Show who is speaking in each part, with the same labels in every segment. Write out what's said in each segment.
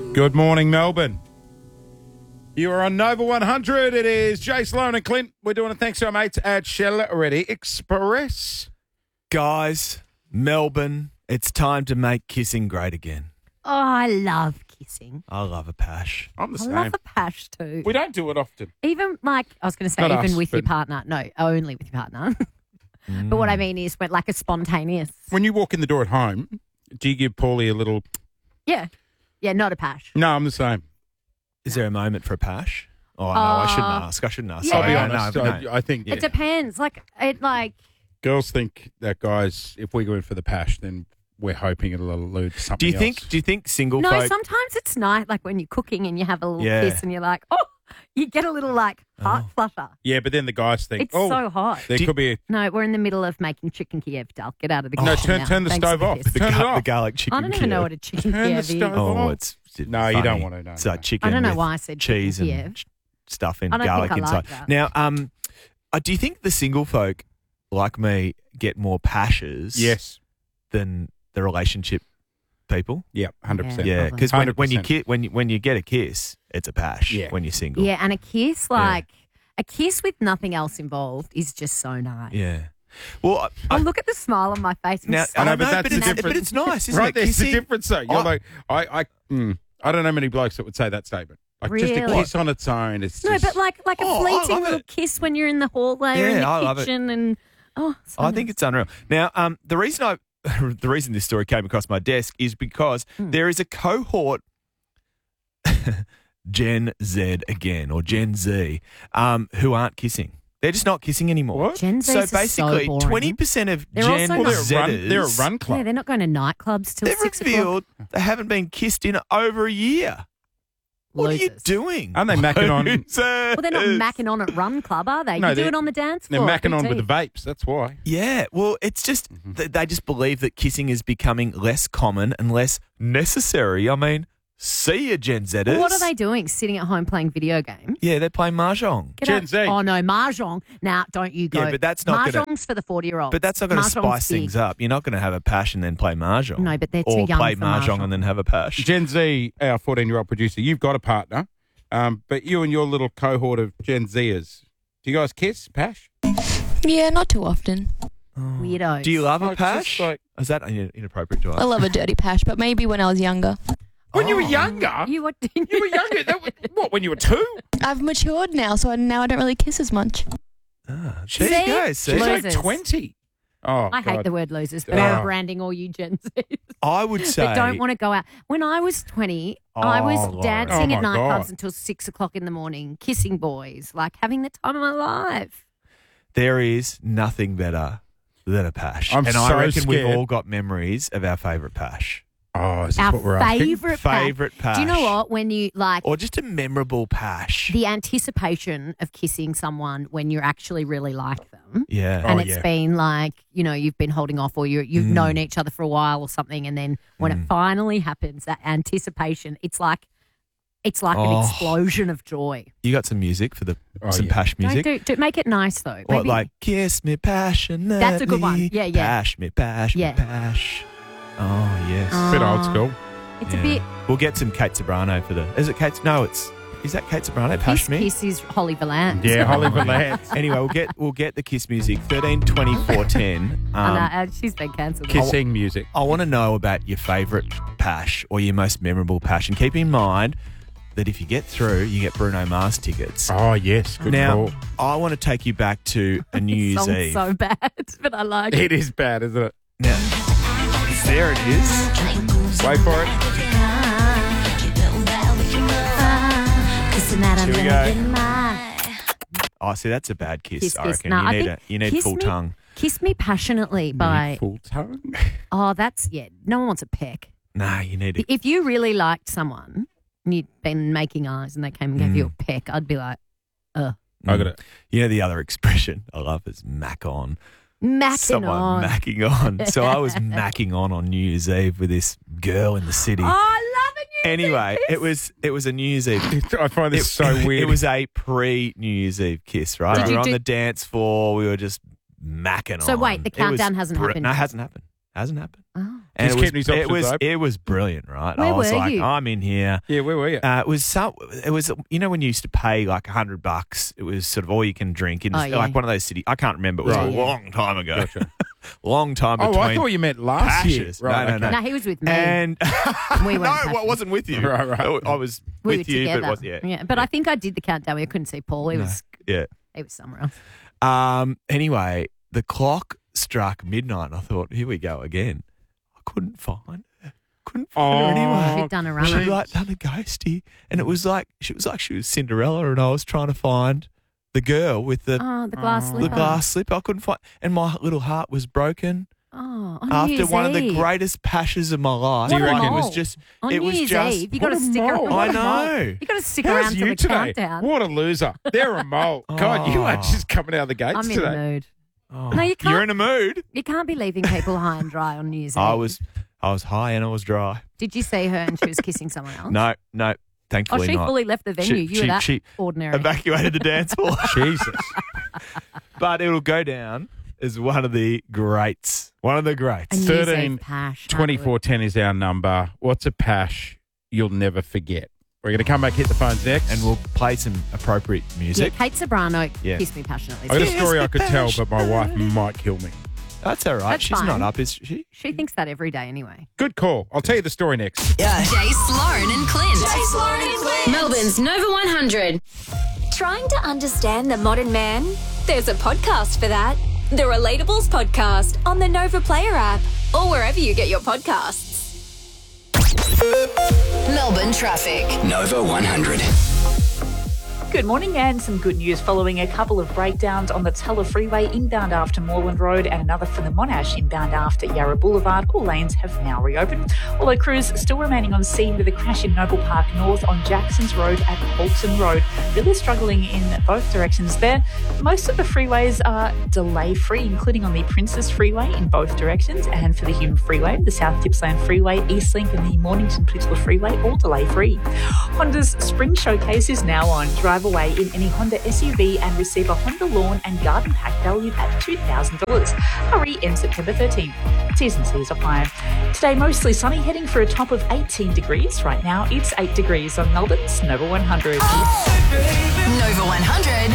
Speaker 1: Good morning, Melbourne. You are on Nova 100. It is Jay Sloan and Clint. We're doing it thanks to our mates at Shell Ready Express.
Speaker 2: Guys, Melbourne, it's time to make kissing great again.
Speaker 3: Oh, I love kissing.
Speaker 2: I love a pash.
Speaker 1: I'm the
Speaker 3: I
Speaker 1: same.
Speaker 3: love a pash too.
Speaker 1: We don't do it often.
Speaker 3: Even like, I was going to say,
Speaker 1: Not
Speaker 3: even
Speaker 1: us,
Speaker 3: with your
Speaker 1: but-
Speaker 3: partner. No, only with your partner. But what I mean is, when like a spontaneous.
Speaker 1: When you walk in the door at home, do you give Paulie a little...
Speaker 3: Yeah. Yeah, not a pash.
Speaker 1: No, I'm the same.
Speaker 2: Is there a moment for a pash? Oh, no, I shouldn't ask. I shouldn't ask.
Speaker 3: yeah.
Speaker 1: I'll be
Speaker 3: Yeah.
Speaker 1: honest.
Speaker 2: No.
Speaker 1: I think
Speaker 3: It depends.
Speaker 1: girls think that guys, if we go in for the pash, then we're hoping it'll allude to something else.
Speaker 2: Do you think single
Speaker 3: No,
Speaker 2: folk...
Speaker 3: sometimes it's nice, like when you're cooking and you have a little
Speaker 2: Yeah.
Speaker 3: kiss and you're like, oh, you get a little like heart flutter.
Speaker 1: Yeah, but then the guys think,
Speaker 3: It's so hot.
Speaker 1: there could be a...
Speaker 3: No, we're in the middle of making chicken Kiev, Dal. Get out of the
Speaker 1: No,
Speaker 3: kitchen now.
Speaker 1: turn the
Speaker 3: Thanks
Speaker 1: stove
Speaker 3: for
Speaker 1: off.
Speaker 3: this.
Speaker 1: Turn it off.
Speaker 2: the garlic chicken
Speaker 3: I don't even know
Speaker 2: Kiev.
Speaker 3: what a chicken
Speaker 1: Turn the
Speaker 3: Kiev is.
Speaker 1: stove
Speaker 2: Oh,
Speaker 1: off.
Speaker 2: it's
Speaker 1: No, you don't
Speaker 2: funny.
Speaker 1: want to, no.
Speaker 2: It's like chicken
Speaker 3: I don't know
Speaker 2: with
Speaker 3: why I said
Speaker 2: cheese
Speaker 3: chicken
Speaker 2: and
Speaker 3: Kiev.
Speaker 2: stuff and
Speaker 3: I don't
Speaker 2: garlic
Speaker 3: think I like
Speaker 2: inside.
Speaker 3: that.
Speaker 2: Now, do you think the single folk like me get more pashes
Speaker 1: Yes.
Speaker 2: than the relationship people?
Speaker 1: Yeah, 100%.
Speaker 2: Yeah, because when you
Speaker 1: 100%.
Speaker 2: when you get a kiss, it's a pash.
Speaker 1: Yeah.
Speaker 2: When you're single.
Speaker 3: Yeah, and a kiss, a kiss with nothing else involved is just so nice.
Speaker 2: Yeah. Well,
Speaker 3: Oh, look at the smile on my face. I'm
Speaker 2: now
Speaker 3: so
Speaker 2: I know,
Speaker 1: but
Speaker 2: but,
Speaker 1: that's the difference.
Speaker 2: but it's nice, isn't
Speaker 1: Right,
Speaker 2: it?
Speaker 1: there's the
Speaker 2: Kissing-
Speaker 1: difference, though. You're
Speaker 2: I-
Speaker 1: like, I don't know many blokes that would say that statement. Like, just a
Speaker 3: Really?
Speaker 1: kiss on its own. It's
Speaker 3: No,
Speaker 1: just...
Speaker 3: but like a
Speaker 2: Oh, I
Speaker 3: fleeting
Speaker 2: love
Speaker 3: little
Speaker 2: it.
Speaker 3: kiss when you're in the hallway or
Speaker 2: Yeah,
Speaker 3: in
Speaker 2: I
Speaker 3: the
Speaker 2: love it.
Speaker 3: kitchen, and
Speaker 2: I think it's unreal. Now, the reason this story came across my desk is because there is a cohort, Gen Z again, or Gen Z, who aren't kissing. They're just not kissing anymore.
Speaker 1: What?
Speaker 3: Gen
Speaker 2: So
Speaker 3: Z's
Speaker 2: basically,
Speaker 3: are so boring.
Speaker 2: 20% of
Speaker 3: They're
Speaker 2: Gen
Speaker 3: also not-
Speaker 2: Zers,
Speaker 1: They're a run club.
Speaker 3: Yeah, they're not going to nightclubs till
Speaker 2: they've
Speaker 3: 6 o'clock.
Speaker 2: revealed they haven't been kissed in over a year. What are you
Speaker 3: Losers.
Speaker 2: doing?
Speaker 1: Aren't they macking on?
Speaker 2: Losers.
Speaker 3: Well, they're not macking on at Run Club, are they?
Speaker 1: No,
Speaker 3: you do
Speaker 1: they're-
Speaker 3: it on the dance
Speaker 1: They're
Speaker 3: floor.
Speaker 1: macking on with the
Speaker 3: BT.
Speaker 1: vapes. That's why.
Speaker 2: Yeah, well, it's just they just believe that kissing is becoming less common and less necessary. I mean, see you, Gen Zers.
Speaker 3: Well, what are they doing? Sitting at home playing video games?
Speaker 2: Yeah, they're playing mahjong.
Speaker 3: Get
Speaker 1: Gen
Speaker 3: out-
Speaker 1: Z.
Speaker 3: Oh, no, Mahjong. Now, don't you go.
Speaker 2: Yeah, but that's not gonna-
Speaker 3: Mahjong's for the 40-year-olds.
Speaker 2: But that's not going to
Speaker 3: Mahjong's
Speaker 2: spice
Speaker 3: big.
Speaker 2: things up. You're not going to have a pash and then play mahjong.
Speaker 3: No, but they're too
Speaker 2: or
Speaker 3: young
Speaker 2: play
Speaker 3: for
Speaker 2: mahjong
Speaker 3: mahjong.
Speaker 2: and then have a pash.
Speaker 1: Gen Z, our 14-year-old producer, you've got a partner, but you and your little cohort of Gen Zers, do you guys kiss, pash?
Speaker 4: Yeah, not too often.
Speaker 3: Weirdos.
Speaker 2: Do you love
Speaker 1: Oh,
Speaker 2: a
Speaker 1: it's just
Speaker 2: pash?
Speaker 1: like-
Speaker 2: Is that inappropriate to ask?
Speaker 4: I love a dirty pash, but maybe when I was younger.
Speaker 1: When you were younger?
Speaker 3: You were
Speaker 1: You were younger? What, when you were 2?
Speaker 4: I've matured now, so now I don't really kiss as much.
Speaker 2: There
Speaker 3: See?
Speaker 2: you go. See?
Speaker 1: She's
Speaker 3: Losers.
Speaker 1: like 20. Oh,
Speaker 3: I hate
Speaker 1: God.
Speaker 3: the word losers,
Speaker 1: Oh.
Speaker 3: better branding all you Gen Z
Speaker 2: I would say.
Speaker 3: that don't want to go out. When I was 20, I was
Speaker 2: Lauren.
Speaker 3: dancing
Speaker 1: Oh,
Speaker 3: at
Speaker 1: my
Speaker 3: nightclubs
Speaker 1: God.
Speaker 3: until 6 o'clock in the morning, kissing boys, like having the time of my life.
Speaker 2: There is nothing better than a pash.
Speaker 1: I'm
Speaker 2: and
Speaker 1: so
Speaker 2: I reckon we've
Speaker 1: scared.
Speaker 2: all got memories of our favourite pash.
Speaker 1: Oh, is this
Speaker 3: Our
Speaker 1: what we're asking?
Speaker 3: favourite pash.
Speaker 2: Favourite pash.
Speaker 3: Do you know what? When you like
Speaker 2: Or just a memorable pash.
Speaker 3: the anticipation of kissing someone when you actually really like them.
Speaker 2: Yeah.
Speaker 3: And
Speaker 1: Oh,
Speaker 3: it's
Speaker 1: yeah.
Speaker 3: been like, you've been holding off or you've known each other for a while or something. And then when it finally happens, that anticipation, it's like
Speaker 2: Oh.
Speaker 3: an explosion of joy.
Speaker 2: You got some music for some
Speaker 1: yeah.
Speaker 2: pash music?
Speaker 3: Don't make it nice though.
Speaker 2: What,
Speaker 3: Maybe-
Speaker 2: like, kiss me passionately.
Speaker 3: That's a good one. Yeah, yeah.
Speaker 2: Pash me, pash
Speaker 3: Yeah.
Speaker 2: me, pash. Oh, yes.
Speaker 1: A bit old school.
Speaker 3: it's
Speaker 2: Yeah.
Speaker 3: a bit
Speaker 2: We'll get some Kate Sobrano for the... Is it Kate... No, is that Kate Sobrano? Pash me?
Speaker 3: kiss is Holly Valance.
Speaker 1: Yeah, Holly Valance.
Speaker 2: Anyway, we'll get the Kiss music. 13, 24, 10.
Speaker 3: She's been cancelled.
Speaker 1: Kissing music.
Speaker 2: I want to know about your favourite pash or your most memorable pash. And keep in mind that if you get through, you get Bruno Mars tickets.
Speaker 1: Oh, yes. Good
Speaker 2: Now,
Speaker 1: call.
Speaker 2: I want to take you back to a New Year's
Speaker 3: Song's
Speaker 2: Eve.
Speaker 3: so bad, but I like it.
Speaker 1: It is bad, isn't it?
Speaker 2: Now, there it is.
Speaker 1: Wait for it.
Speaker 2: Here we go. Oh, see, that's a bad kiss,
Speaker 3: Kiss,
Speaker 2: I
Speaker 3: kiss.
Speaker 2: reckon.
Speaker 3: No, I
Speaker 2: you
Speaker 3: think
Speaker 2: need
Speaker 3: kiss
Speaker 2: full
Speaker 3: me-
Speaker 2: tongue.
Speaker 3: Kiss Me Passionately by,
Speaker 1: Full tongue.
Speaker 3: no one wants a peck.
Speaker 2: Nah, you need it.
Speaker 3: If you really liked someone and you'd been making eyes and they came and gave you a peck, I'd be like,
Speaker 1: I got it.
Speaker 2: You know the other expression I love is mac on.
Speaker 3: macking
Speaker 2: Someone
Speaker 3: on.
Speaker 2: macking on. So I was macking on New Year's Eve with this girl in the city.
Speaker 3: Oh, I love it.
Speaker 2: Anyway, it was a New Year's Eve.
Speaker 1: I find this so weird.
Speaker 2: It was a pre-New Year's Eve kiss, right?
Speaker 3: Did
Speaker 2: We
Speaker 3: you
Speaker 2: were on
Speaker 3: do-
Speaker 2: the dance floor. We were just macking on.
Speaker 3: So wait, the
Speaker 2: It was
Speaker 3: countdown hasn't happened
Speaker 2: No, it
Speaker 3: yet?
Speaker 2: hasn't happened. Hasn't happened.
Speaker 3: Oh.
Speaker 2: And
Speaker 1: He's keeping his options open.
Speaker 2: it was brilliant, right?
Speaker 3: Where
Speaker 2: I was
Speaker 3: were
Speaker 2: like,
Speaker 3: you?
Speaker 2: I'm in here.
Speaker 1: Yeah, where were you?
Speaker 2: It was when you used to pay like $100. It was sort of all you can drink in like one of those cities. I can't remember. It was a long time ago.
Speaker 1: Gotcha.
Speaker 2: Long time between.
Speaker 1: Oh, I thought you meant last year.
Speaker 2: Pashes.
Speaker 1: Right,
Speaker 2: No.
Speaker 3: No, he was with me.
Speaker 2: And
Speaker 3: We
Speaker 2: no,
Speaker 3: weren't
Speaker 2: I
Speaker 3: passionate.
Speaker 2: wasn't with you.
Speaker 1: Right.
Speaker 2: I was
Speaker 3: we
Speaker 2: with
Speaker 3: were
Speaker 2: you,
Speaker 3: together.
Speaker 2: but it was
Speaker 3: But I think I did the countdown. We couldn't see Paul. He was somewhere else.
Speaker 2: Anyway, the clock struck midnight, and I thought, here we go again. I couldn't find her. Her anywhere.
Speaker 3: She'd done a run.
Speaker 2: She'd like done a ghosty, and it was like she was Cinderella, and I was trying to find the girl with the
Speaker 3: glass slipper.
Speaker 2: the glass slipper. I couldn't find, and my little heart was broken.
Speaker 3: Oh, on
Speaker 2: After
Speaker 3: New Year's
Speaker 2: one of the
Speaker 3: Eve.
Speaker 2: greatest pashes of my life.
Speaker 1: Do you
Speaker 3: What a
Speaker 1: reckon?
Speaker 2: It was
Speaker 3: mole.
Speaker 2: just
Speaker 3: On
Speaker 2: it
Speaker 3: New
Speaker 2: was
Speaker 3: Year's
Speaker 2: just
Speaker 3: Eve, you got to
Speaker 1: what a
Speaker 3: stick
Speaker 1: mole.
Speaker 3: around.
Speaker 2: I know.
Speaker 3: You got to stick
Speaker 1: How's
Speaker 3: around to
Speaker 1: you
Speaker 3: the
Speaker 1: today?
Speaker 3: countdown.
Speaker 1: What a loser. They're a mole. God, you are just coming out of the gates
Speaker 3: I'm in
Speaker 1: today.
Speaker 3: a mood.
Speaker 2: Oh,
Speaker 3: No, you can't.
Speaker 2: You're in a mood.
Speaker 3: You can't be leaving people high and dry on New Year's Eve.
Speaker 2: I was high and I was dry.
Speaker 3: Did you see her and she was kissing someone else?
Speaker 2: No,
Speaker 3: Oh,
Speaker 2: thankfully
Speaker 3: she
Speaker 2: not.
Speaker 3: fully left the venue. You were that
Speaker 2: she
Speaker 3: ordinary.
Speaker 2: evacuated the dance floor.
Speaker 1: Jesus.
Speaker 2: But it'll go down as one of the greats. One of the greats.
Speaker 3: A New Year's
Speaker 1: 13,
Speaker 3: Eve pash.
Speaker 1: 2410 is our number. What's a pash you'll never forget? We're going to come back, hit the phones next.
Speaker 2: And we'll play some appropriate
Speaker 3: Yeah,
Speaker 2: music.
Speaker 3: Kate Sobrano
Speaker 2: Yeah.
Speaker 3: kissed me passionately.
Speaker 1: I got a
Speaker 2: Yes,
Speaker 1: story I
Speaker 2: the
Speaker 1: could tell,
Speaker 2: pash.
Speaker 1: but my wife might kill me.
Speaker 2: That's all right.
Speaker 3: That's
Speaker 2: She's
Speaker 3: fine.
Speaker 2: not up, is she?
Speaker 3: She thinks that every day anyway.
Speaker 1: Good call. I'll tell you the story next.
Speaker 5: Jace, Lauren and Clint.
Speaker 6: Melbourne's Nova 100.
Speaker 5: Trying to understand the modern man? There's a podcast for that. The Relatables Podcast on the Nova Player app or wherever you get your podcasts.
Speaker 6: Melbourne traffic.
Speaker 7: Nova 100.
Speaker 8: Good morning, and some good news following a couple of breakdowns on the Teller Freeway inbound after Moreland Road and another for the Monash inbound after Yarra Boulevard. All lanes have now reopened, although crews still remaining on scene with a crash in Noble Park North on Jacksons Road at Bolton Road. Really struggling in both directions there. Most of the freeways are delay-free, including on the Princess Freeway in both directions, and for the Hume Freeway, the South Gippsland Freeway, Eastlink and the Mornington Peninsula Freeway, all delay-free. Honda's Spring Showcase is now on. Drive away in any Honda SUV and receive a Honda lawn and garden pack valued at $2,000. Hurry in September 13th. T's and C's apply. Today mostly sunny, heading for a top of 18 degrees. Right now it's 8 degrees on Melbourne's Nova 100.
Speaker 6: Nova 100.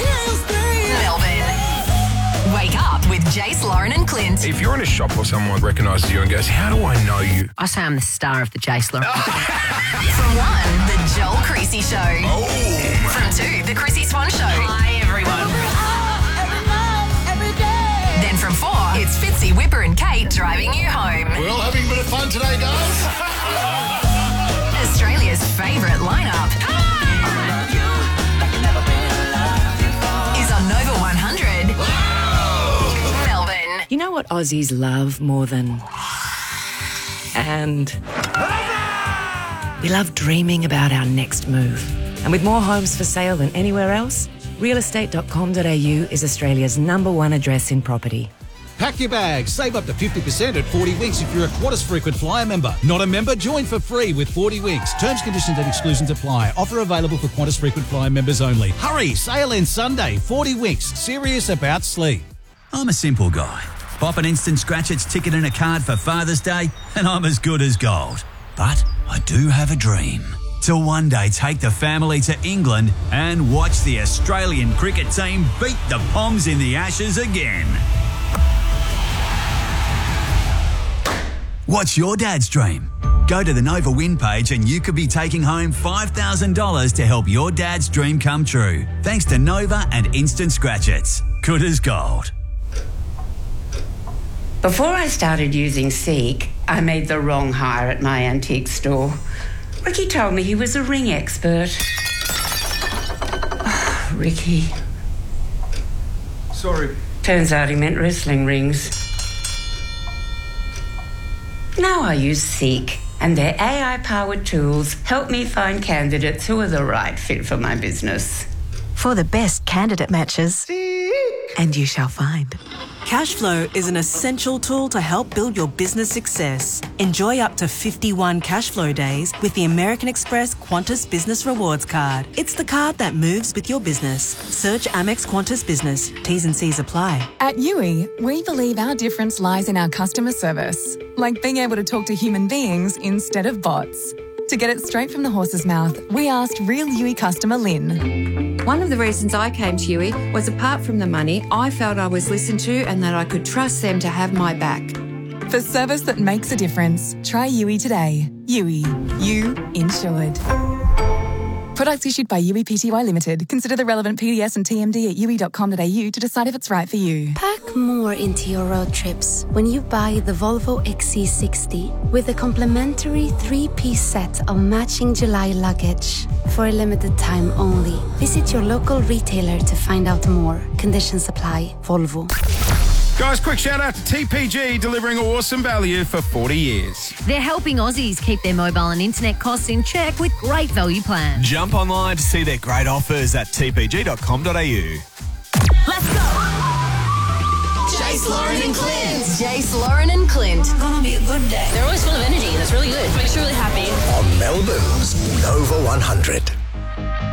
Speaker 6: Melbourne. Wake up with Jace, Lauren and Clint.
Speaker 7: If you're in a shop or someone recognises you and goes, how do I know you?
Speaker 3: I say I'm the star of the Jace Lauren.
Speaker 6: From 1, the Joel Creasy Show. From 2, the Chrissy Swan Show. Hi, everyone. Then from 4, it's Fitzy, Whipper and Kate driving you home.
Speaker 9: We're all having a bit of fun today, guys.
Speaker 6: Australia's favourite lineup is on Nova 100. Melbourne.
Speaker 10: You know what Aussies love more than... And... We love dreaming about our next move. And with more homes for sale than anywhere else, realestate.com.au is Australia's #1 address in property.
Speaker 9: Pack your bags. Save up to 50% at 40 Winks if you're a Qantas Frequent Flyer member. Not a member? Join for free with 40 Winks. Terms, conditions and exclusions apply. Offer available for Qantas Frequent Flyer members only. Hurry! Sale ends Sunday. 40 Winks. Serious about sleep.
Speaker 11: I'm a simple guy. Pop an Instant Scratch-Its ticket in a card for Father's Day and I'm as good as gold. But I do have a dream. To one day take the family to England and watch the Australian cricket team beat the Poms in the Ashes again. What's your dad's dream? Go to the Nova Win page and you could be taking home $5,000 to help your dad's dream come true. Thanks to Nova and Instant Scratch-Its. Good as gold.
Speaker 12: Before I started using Seek, I made the wrong hire at my antique store. Ricky told me he was a ring expert. Ricky.
Speaker 9: Sorry.
Speaker 12: Turns out he meant wrestling rings. Now I use Seek, and their AI-powered tools help me find candidates who are the right fit for my business.
Speaker 13: For the best candidate matches. Seek. And you shall find. Cashflow is an essential tool to help build your business success. Enjoy up to 51 Cashflow days with the American Express Qantas Business Rewards Card. It's the card that moves with your business. Search Amex Qantas Business. T's and C's apply.
Speaker 14: At Yui, we believe our difference lies in our customer service, like being able to talk to human beings instead of bots. To get it straight from the horse's mouth, we asked real Yui customer Lynn.
Speaker 15: One of the reasons I came to Yui was, apart from the money, I felt I was listened to and that I could trust them to have my back.
Speaker 14: For service that makes a difference, try Yui today. Yui, you insured. Products issued by Yui Pty Limited. Consider the relevant PDS and TMD at yui.com.au to decide if it's right for you.
Speaker 16: Pack more into your road trips when you buy the Volvo XC60 with a complimentary 3-piece set of matching July luggage. For a limited time only. Visit your local retailer to find out more. Conditions apply. Volvo.
Speaker 1: Guys, quick shout out to TPG, delivering awesome value for 40 years.
Speaker 3: They're helping Aussies keep their mobile and internet costs in check with great value plans.
Speaker 2: Jump online to see their great offers at tpg.com.au.
Speaker 6: Let's go. Jace, Lauren and Clint. Jace, Lauren and Clint. Gonna be a good day. They're always full of energy. That's really good. Makes you really happy.
Speaker 17: On Melbourne's Nova 100.